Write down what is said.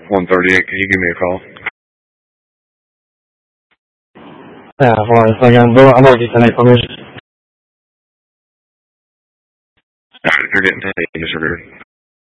138. Can you give me a call? Yeah, hold on a second. I'm going to get some information. Alright, if you're getting taken, disregard.